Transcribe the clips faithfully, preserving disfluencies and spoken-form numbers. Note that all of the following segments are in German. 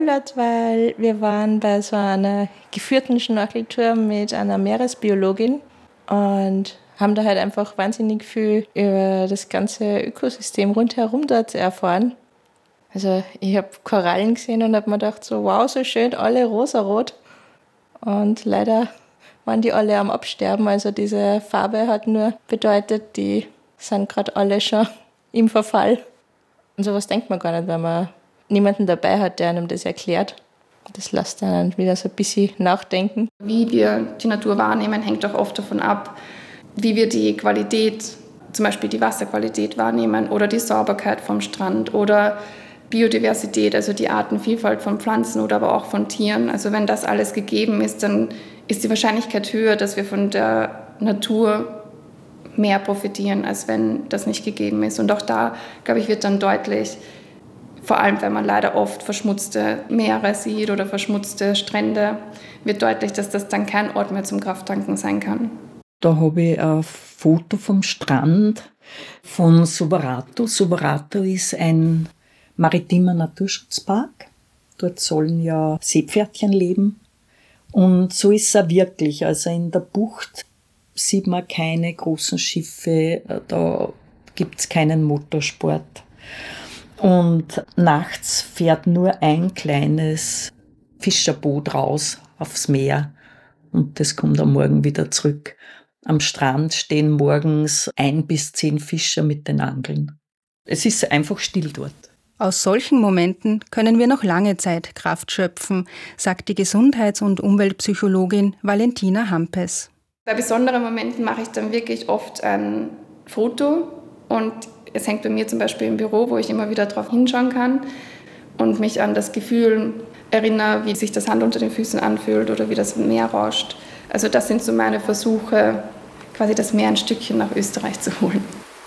Laut, weil wir waren bei so einer geführten Schnorcheltour mit einer Meeresbiologin und haben da halt einfach wahnsinnig viel über das ganze Ökosystem rundherum dort erfahren. Also ich habe Korallen gesehen und habe mir gedacht, so wow, so schön, alle rosarot. Und leider waren die alle am Absterben. Also diese Farbe hat nur bedeutet, die sind gerade alle schon im Verfall. Und sowas denkt man gar nicht, wenn man niemanden dabei hat, der einem das erklärt. Das lässt einen wieder so ein bisschen nachdenken. Wie wir die Natur wahrnehmen, hängt auch oft davon ab, wie wir die Qualität, zum Beispiel die Wasserqualität wahrnehmen oder die Sauberkeit vom Strand oder Biodiversität, also die Artenvielfalt von Pflanzen oder aber auch von Tieren. Also wenn das alles gegeben ist, dann ist die Wahrscheinlichkeit höher, dass wir von der Natur mehr profitieren, als wenn das nicht gegeben ist. Und auch da, glaube ich, wird dann deutlich, vor allem wenn man leider oft verschmutzte Meere sieht oder verschmutzte Strände, wird deutlich, dass das dann kein Ort mehr zum Krafttanken sein kann. Da habe ich ein Foto vom Strand von Suverato. Suverato ist ein maritimer Naturschutzpark. Dort sollen ja Seepferdchen leben. Und so ist es auch wirklich. Also in der Bucht sieht man keine großen Schiffe, da gibt es keinen Motorsport. Und nachts fährt nur ein kleines Fischerboot raus aufs Meer und das kommt am Morgen wieder zurück. Am Strand stehen morgens ein bis zehn Fischer mit den Angeln. Es ist einfach still dort. Aus solchen Momenten können wir noch lange Zeit Kraft schöpfen, sagt die Gesundheits- und Umweltpsychologin Valentina Hampes. Bei besonderen Momenten mache ich dann wirklich oft ein Foto und es hängt bei mir zum Beispiel im Büro, wo ich immer wieder darauf hinschauen kann und mich an das Gefühl erinnere, wie sich das Sand unter den Füßen anfühlt oder wie das Meer rauscht. Also das sind so meine Versuche, quasi das Meer ein Stückchen nach Österreich zu holen.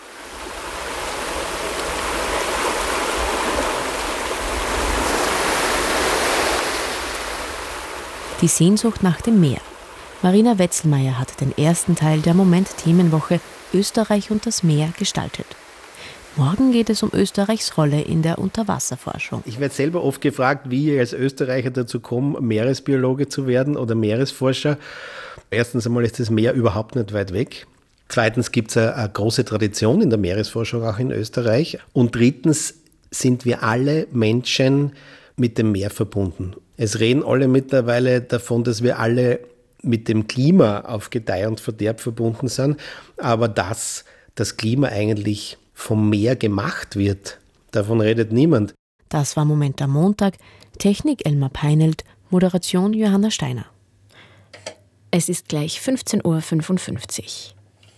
Die Sehnsucht nach dem Meer. Marina Wetzelmeier hat den ersten Teil der Moment-Themenwoche Österreich und das Meer gestaltet. Morgen geht es um Österreichs Rolle in der Unterwasserforschung. Ich werde selber oft gefragt, wie ich als Österreicher dazu komme, Meeresbiologe zu werden oder Meeresforscher. Erstens einmal ist das Meer überhaupt nicht weit weg. Zweitens gibt es eine, eine große Tradition in der Meeresforschung auch in Österreich. Und drittens sind wir alle Menschen mit dem Meer verbunden. Es reden alle mittlerweile davon, dass wir alle mit dem Klima auf Gedeih und Verderb verbunden sind. Aber dass das Klima eigentlich vom Meer gemacht wird, davon redet niemand. Das war Moment am Montag. Technik Elmar Peinelt, Moderation Johanna Steiner. Es ist gleich fünfzehn Uhr fünfundfünfzig.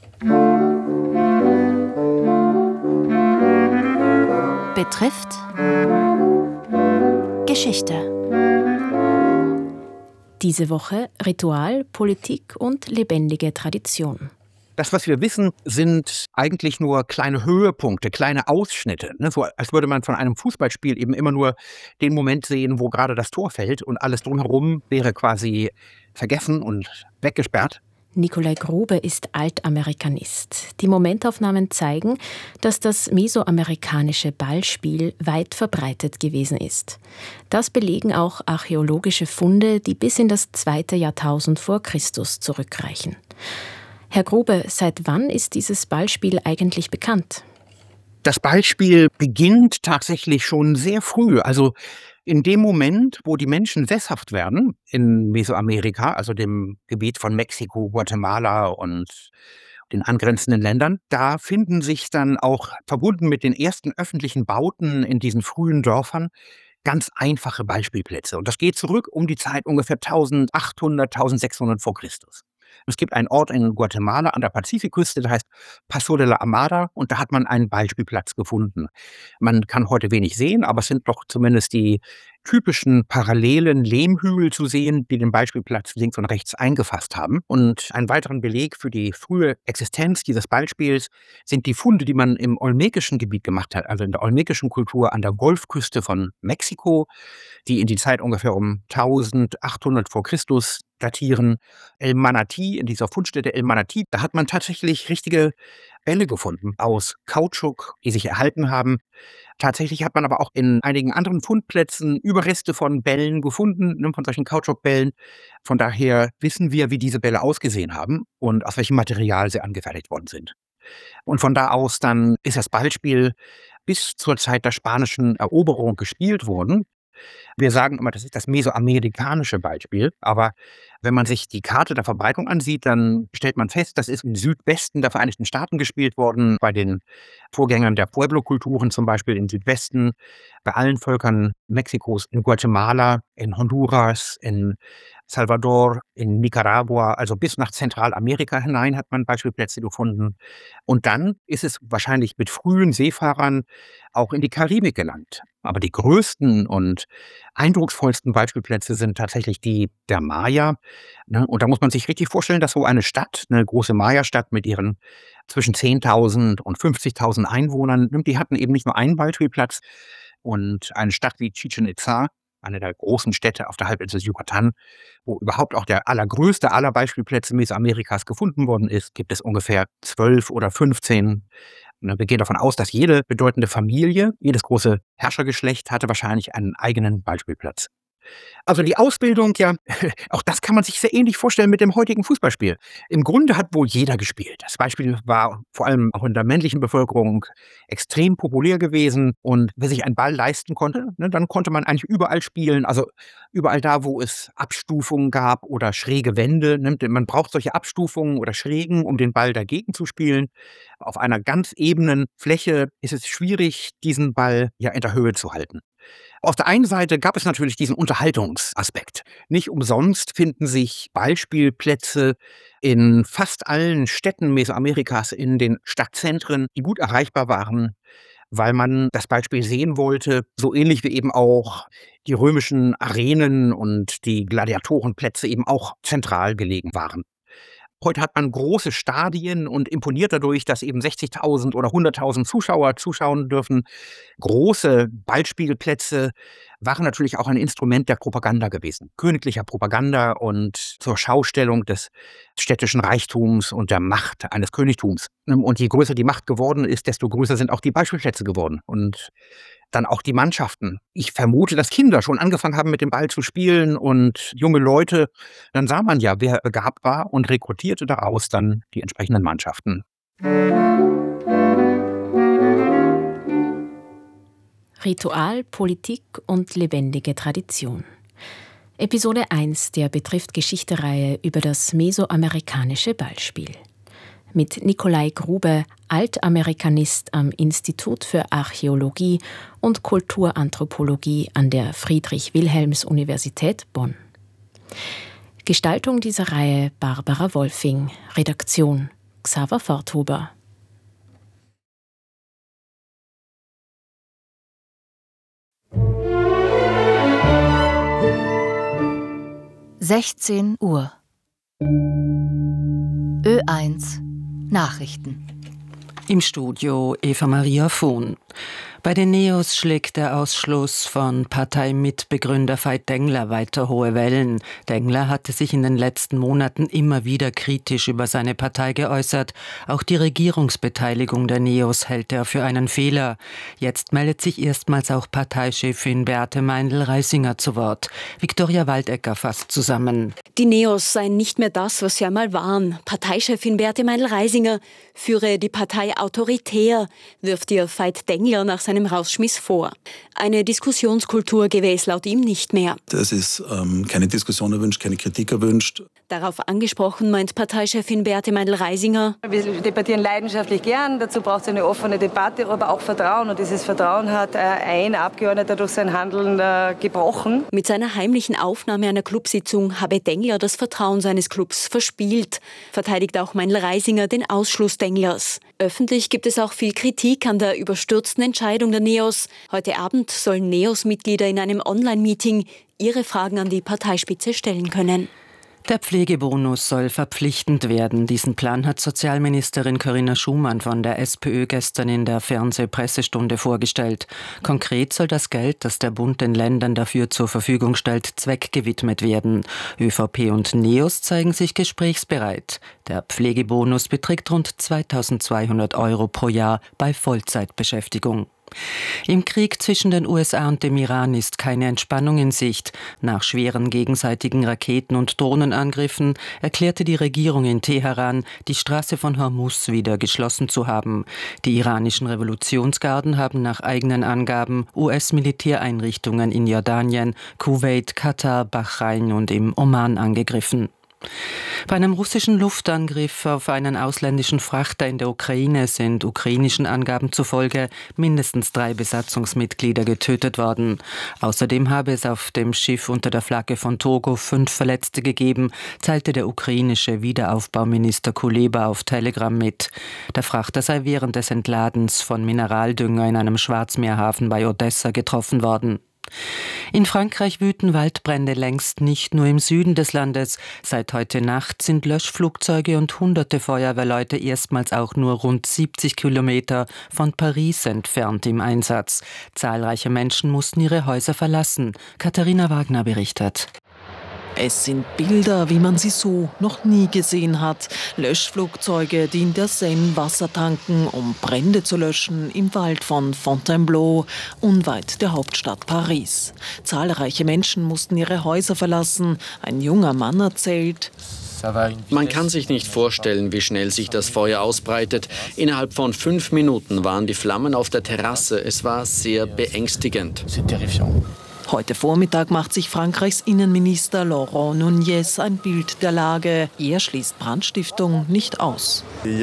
Betrifft Geschichte. Diese Woche Ritual, Politik und lebendige Tradition. Das, was wir wissen, sind eigentlich nur kleine Höhepunkte, kleine Ausschnitte. Ne? So als würde man von einem Fußballspiel eben immer nur den Moment sehen, wo gerade das Tor fällt und alles drumherum wäre quasi vergessen und weggesperrt. Nikolai Grube ist Altamerikanist. Die Momentaufnahmen zeigen, dass das mesoamerikanische Ballspiel weit verbreitet gewesen ist. Das belegen auch archäologische Funde, die bis in das zweite Jahrtausend vor Christus zurückreichen. Herr Grube, seit wann ist dieses Ballspiel eigentlich bekannt? Das Ballspiel beginnt tatsächlich schon sehr früh. Also in dem Moment, wo die Menschen sesshaft werden in Mesoamerika, also dem Gebiet von Mexiko, Guatemala und den angrenzenden Ländern, da finden sich dann auch verbunden mit den ersten öffentlichen Bauten in diesen frühen Dörfern ganz einfache Ballspielplätze. Und das geht zurück um die Zeit ungefähr eintausendachthundert, eintausendsechshundert vor Christus. Es gibt einen Ort in Guatemala an der Pazifikküste, der heißt Paso de la Amada, und da hat man einen Ballspielplatz gefunden. Man kann heute wenig sehen, aber es sind doch zumindest die typischen parallelen Lehmhügel zu sehen, die den Ballspielplatz links und rechts eingefasst haben. Und einen weiteren Beleg für die frühe Existenz dieses Ballspiels sind die Funde, die man im olmekischen Gebiet gemacht hat, also in der olmekischen Kultur an der Golfküste von Mexiko, die in die Zeit ungefähr um eintausendachthundert vor Christus datieren. El Manatí, in dieser Fundstätte El Manatí, da hat man tatsächlich richtige Bälle gefunden aus Kautschuk, die sich erhalten haben. Tatsächlich hat man aber auch in einigen anderen Fundplätzen Überreste von Bällen gefunden, ne, von solchen Kautschukbällen. Von daher wissen wir, wie diese Bälle ausgesehen haben und aus welchem Material sie angefertigt worden sind. Und von da aus dann ist das Ballspiel bis zur Zeit der spanischen Eroberung gespielt worden. Wir sagen immer, das ist das mesoamerikanische Ballspiel, aber wenn man sich die Karte der Verbreitung ansieht, dann stellt man fest, das ist im Südwesten der Vereinigten Staaten gespielt worden, bei den Vorgängern der Pueblo-Kulturen zum Beispiel im Südwesten, bei allen Völkern Mexikos, in Guatemala, in Honduras, in Salvador, in Nicaragua, also bis nach Zentralamerika hinein hat man Beispielplätze gefunden. Und dann ist es wahrscheinlich mit frühen Seefahrern auch in die Karibik gelangt. Aber die größten und eindrucksvollsten Beispielplätze sind tatsächlich die der Maya. Und da muss man sich richtig vorstellen, dass so eine Stadt, eine große Maya-Stadt mit ihren zwischen zehntausend und fünfzigtausend Einwohnern, die hatten eben nicht nur einen Ballspielplatz. Und eine Stadt wie Chichen Itza, eine der großen Städte auf der Halbinsel Yucatan, wo überhaupt auch der allergrößte aller Beispielplätze Mesoamerikas gefunden worden ist, gibt es ungefähr zwölf oder fünfzehn. Wir gehen davon aus, dass jede bedeutende Familie, jedes große Herrschergeschlecht hatte wahrscheinlich einen eigenen Ballspielplatz. Also die Ausbildung, ja, auch das kann man sich sehr ähnlich vorstellen mit dem heutigen Fußballspiel. Im Grunde hat wohl jeder gespielt. Das Beispiel war vor allem auch in der männlichen Bevölkerung extrem populär gewesen. Und wer sich einen Ball leisten konnte, ne, dann konnte man eigentlich überall spielen. Also überall da, wo es Abstufungen gab oder schräge Wände. Ne, man braucht solche Abstufungen oder Schrägen, um den Ball dagegen zu spielen. Auf einer ganz ebenen Fläche ist es schwierig, diesen Ball ja in der Höhe zu halten. Auf der einen Seite gab es natürlich diesen Unterhaltungsaspekt. Nicht umsonst finden sich Ballspielplätze in fast allen Städten Mesoamerikas, in den Stadtzentren, die gut erreichbar waren, weil man das Ballspiel sehen wollte, so ähnlich wie eben auch die römischen Arenen und die Gladiatorenplätze eben auch zentral gelegen waren. Heute hat man große Stadien und imponiert dadurch, dass eben sechzigtausend oder hunderttausend Zuschauer zuschauen dürfen. Große Ballspielplätze waren natürlich auch ein Instrument der Propaganda gewesen. Königlicher Propaganda und zur Schaustellung des städtischen Reichtums und der Macht eines Königtums. Und je größer die Macht geworden ist, desto größer sind auch die Ballspielplätze geworden. Und dann auch die Mannschaften. Ich vermute, dass Kinder schon angefangen haben, mit dem Ball zu spielen und junge Leute. Dann sah man ja, wer begabt war und rekrutierte daraus dann die entsprechenden Mannschaften. Ritual, Politik und lebendige Tradition. Episode eins der betrifft Geschichte-Reihe über das mesoamerikanische Ballspiel. Mit Nikolai Grube, Altamerikanist am Institut für Archäologie und Kulturanthropologie an der Friedrich-Wilhelms-Universität Bonn. Gestaltung dieser Reihe Barbara Wolfing, Redaktion Xaver Forthuber. sechzehn Uhr. Ö eins Nachrichten. Im Studio Eva Maria Vohn. Bei den Neos schlägt der Ausschluss von Parteimitbegründer Veit Dengler weiter hohe Wellen. Dengler hatte sich in den letzten Monaten immer wieder kritisch über seine Partei geäußert. Auch die Regierungsbeteiligung der Neos hält er für einen Fehler. Jetzt meldet sich erstmals auch Parteichefin Beate Meindl-Reisinger zu Wort. Viktoria Waldecker fasst zusammen. Die Neos seien nicht mehr das, was sie einmal waren. Parteichefin Beate Meindl-Reisinger führe die Partei autoritär, wirft ihr Veit Dengler nach seinem Rausschmiss vor. Eine Diskussionskultur gäbe es laut ihm nicht mehr. Es ist ähm, keine Diskussion erwünscht, keine Kritik erwünscht. Darauf angesprochen meint Parteichefin Beate Meindl-Reisinger. Wir debattieren leidenschaftlich gern, dazu braucht es eine offene Debatte, aber auch Vertrauen. Und dieses Vertrauen hat äh, ein Abgeordneter durch sein Handeln äh, gebrochen. Mit seiner heimlichen Aufnahme einer Clubsitzung habe Dengler das Vertrauen seines Clubs verspielt, verteidigt auch Meindl-Reisinger den Ausschluss Denglers. Öffentlich gibt es auch viel Kritik an der überstürzten Entscheidung der Neos. Heute Abend sollen Neos-Mitglieder in einem Online-Meeting ihre Fragen an die Parteispitze stellen können. Der Pflegebonus soll verpflichtend werden. Diesen Plan hat Sozialministerin Corinna Schumann von der SPÖ gestern in der Fernsehpressestunde vorgestellt. Konkret soll das Geld, das der Bund den Ländern dafür zur Verfügung stellt, zweckgewidmet werden. ÖVP und NEOS zeigen sich gesprächsbereit. Der Pflegebonus beträgt rund zweitausendzweihundert Euro pro Jahr bei Vollzeitbeschäftigung. Im Krieg zwischen den U S A und dem Iran ist keine Entspannung in Sicht. Nach schweren gegenseitigen Raketen- und Drohnenangriffen erklärte die Regierung in Teheran, die Straße von Hormuz wieder geschlossen zu haben. Die iranischen Revolutionsgarden haben nach eigenen Angaben U S-Militäreinrichtungen in Jordanien, Kuwait, Katar, Bahrain und im Oman angegriffen. Bei einem russischen Luftangriff auf einen ausländischen Frachter in der Ukraine sind ukrainischen Angaben zufolge mindestens drei Besatzungsmitglieder getötet worden. Außerdem habe es auf dem Schiff unter der Flagge von Togo fünf Verletzte gegeben, teilte der ukrainische Wiederaufbauminister Kuleba auf Telegram mit. Der Frachter sei während des Entladens von Mineraldünger in einem Schwarzmeerhafen bei Odessa getroffen worden. In Frankreich wüten Waldbrände längst nicht nur im Süden des Landes. Seit heute Nacht sind Löschflugzeuge und hunderte Feuerwehrleute erstmals auch nur rund siebzig Kilometer von Paris entfernt im Einsatz. Zahlreiche Menschen mussten ihre Häuser verlassen. Katharina Wagner berichtet. Es sind Bilder, wie man sie so noch nie gesehen hat. Löschflugzeuge, die in der Seine Wasser tanken, um Brände zu löschen im Wald von Fontainebleau, unweit der Hauptstadt Paris. Zahlreiche Menschen mussten ihre Häuser verlassen. Ein junger Mann erzählt: Man kann sich nicht vorstellen, wie schnell sich das Feuer ausbreitet. Innerhalb von fünf Minuten waren die Flammen auf der Terrasse. Es war sehr beängstigend. Heute Vormittag macht sich Frankreichs Innenminister Laurent Nunez ein Bild der Lage. Er schließt Brandstiftung nicht aus.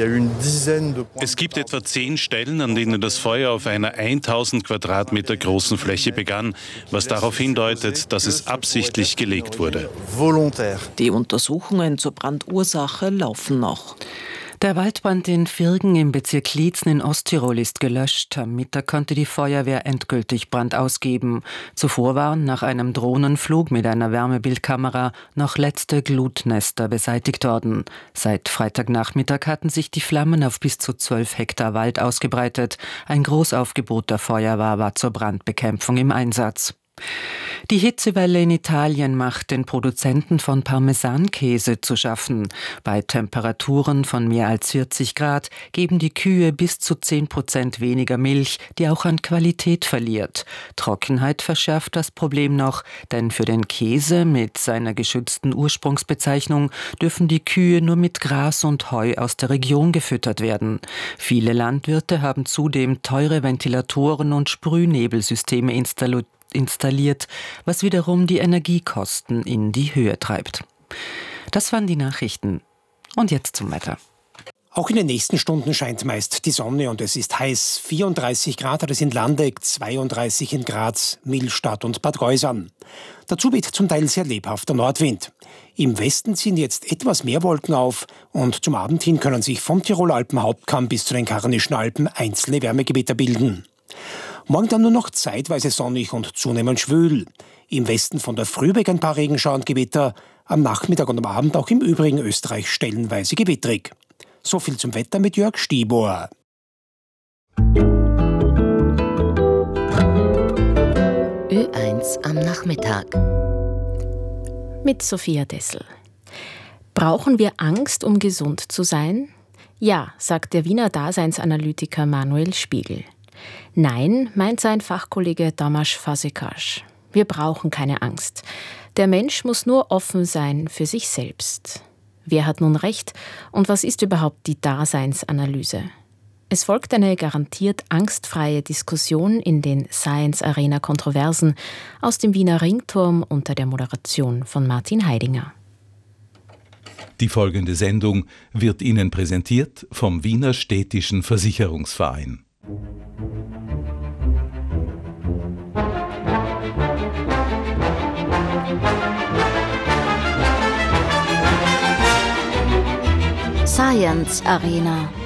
Es gibt etwa zehn Stellen, an denen das Feuer auf einer tausend Quadratmeter großen Fläche begann, was darauf hindeutet, dass es absichtlich gelegt wurde. Die Untersuchungen zur Brandursache laufen noch. Der Waldbrand in Virgen im Bezirk Liezen in Osttirol ist gelöscht. Am Mittag konnte die Feuerwehr endgültig Brand ausgeben. Zuvor waren nach einem Drohnenflug mit einer Wärmebildkamera noch letzte Glutnester beseitigt worden. Seit Freitagnachmittag hatten sich die Flammen auf bis zu zwölf Hektar Wald ausgebreitet. Ein Großaufgebot der Feuerwehr war zur Brandbekämpfung im Einsatz. Die Hitzewelle in Italien macht den Produzenten von Parmesankäse zu schaffen. Bei Temperaturen von mehr als vierzig Grad geben die Kühe bis zu zehn Prozent weniger Milch, die auch an Qualität verliert. Trockenheit verschärft das Problem noch, denn für den Käse mit seiner geschützten Ursprungsbezeichnung dürfen die Kühe nur mit Gras und Heu aus der Region gefüttert werden. Viele Landwirte haben zudem teure Ventilatoren und Sprühnebelsysteme installiert. installiert, was wiederum die Energiekosten in die Höhe treibt. Das waren die Nachrichten. Und jetzt zum Wetter. Auch in den nächsten Stunden scheint meist die Sonne und es ist heiß. vierunddreißig Grad hat es in Landeck, zweiunddreißig in Graz, Millstatt und Bad Geusern. Dazu weht zum Teil sehr lebhafter Nordwind. Im Westen ziehen jetzt etwas mehr Wolken auf und zum Abend hin können sich vom Tiroler Alpenhauptkamm bis zu den Karnischen Alpen einzelne Wärmegewitter bilden. Morgen dann nur noch zeitweise sonnig und zunehmend schwül. Im Westen von der Frühbeck ein paar Regenschauer und Gewitter, am Nachmittag und am Abend auch im übrigen Österreich stellenweise gewittrig. So viel zum Wetter mit Jörg Stieber. Ö eins am Nachmittag. Mit Sophia Dessel. Brauchen wir Angst, um gesund zu sein? Ja, sagt der Wiener Daseinsanalytiker Manuel Spiegel. Nein, meint sein Fachkollege Tamas Fazekas. Wir brauchen keine Angst. Der Mensch muss nur offen sein für sich selbst. Wer hat nun recht und was ist überhaupt die Daseinsanalyse? Es folgt eine garantiert angstfreie Diskussion in den Science Arena Kontroversen aus dem Wiener Ringturm unter der Moderation von Martin Heidinger. Die folgende Sendung wird Ihnen präsentiert vom Wiener Städtischen Versicherungsverein. Science Arena.